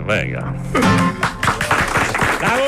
vinga. Bravo!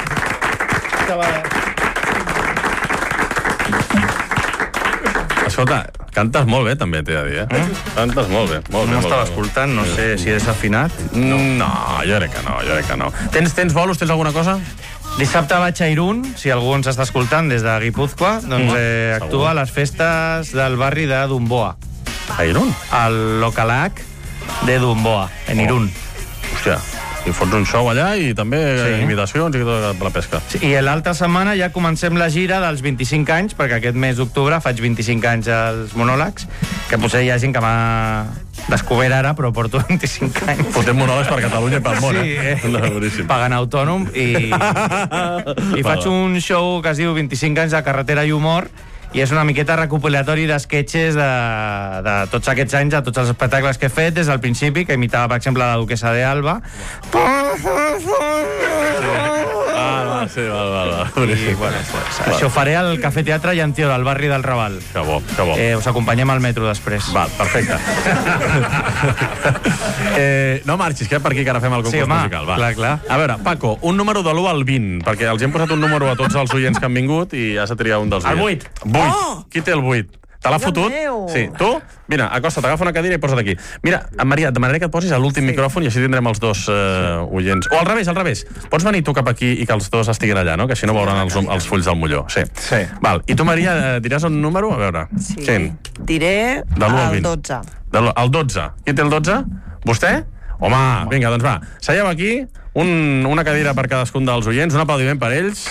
Escolta, cantes molt bé, també, t'he de dir, Cantes molt bé, molt bé. No estava escoltant, no sé si he desafinat. No, jo crec que no. Tens bolos, tens alguna cosa? Dissabte vaig a Irún, si algú ens està escoltant des de Guipúzcoa, doncs actua a les festes del barri de Dumboa. A Irún? Al Localac de Dumboa, en Irún. Hòstia, i fots un show allà i també invitacions i tota la pesca. Sí, i l'altra setmana ja comencem la gira dels 25 anys, perquè aquest mes d'octubre faig 25 anys als monòlegs, que potser hi ha gent que m'ha descobert ara, però porto 25 anys. Fotem monòlegs per Catalunya i pel món, Pagant autònom i faig un show que es diu 25 anys de carretera i humor, i és una miqueta recopilatori d'esquetxes de tots aquests anys, de tots els espectacles que he fet des del principi, que imitava, per exemple, la duquesa de Alba. Sí, val. I, bueno, això ho faré al Cafè Teatre i Antior, al barri del Raval. Que bo. Us acompanyem al metro després. Val, perfecte. No marxis, que per aquí que ara fem el concurs musical. Va. Clar. A veure, Paco, un número de l'1 al 20, perquè els hem posat un número a tots els oients que han vingut i has de triar un dels El 8. 8. Qui té el 8? Te l'ha fotut? Sí. Tu? Mira, acosta't, agafa una cadira i posa't aquí. Mira, Maria, demanaré que et posis a l'últim micròfon i així tindrem els dos oients. O al revés. Pots venir tu cap aquí i que els dos estiguin allà, no? Que així no veuran els fulls del molló. Sí. Val. I tu, Maria, diràs un número? A veure. Sí. Quin? Diré el 12. El 12. Qui té el 12? Vostè? Home, vinga, doncs va. Seieu aquí, una cadira per cadascun dels oients, un aplaudiment per ells.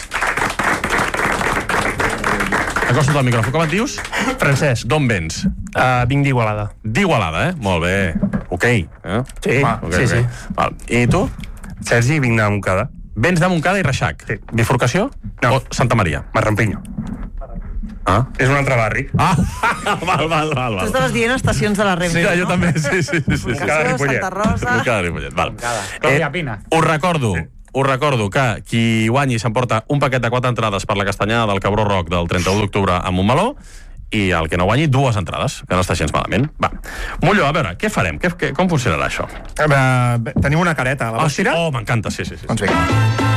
Acosta't al micròfon. Com et dius? Francesc. D'on vens? Vinc d'Igualada. D'Igualada, Molt bé. Ok. Sí. Val. I tu? Sergi, vinc de Montcada. Vens de Montcada i Reixac? Sí. Bifurcació? No. O Santa Maria? Marrampinyo. És un altre barri. Val. Tu estaves dient estacions de la Renfe, Sí, jo no? també, sí. Montcada, Ripollet. Santa Rosa... Montcada, Ripollet, val. Clàudia Pina. Us recordo que qui guanyi s'emporta un paquet de 4 entrades per la castanyada del Cabró Rock del 31 d'octubre a Montmeló i el que no guanyi 2 entrades, que no està gens malament. Va. Molló, a veure, què farem? Com funcionarà això? Tenim una careta. La vols tirar? M'encanta, sí. Doncs vinga.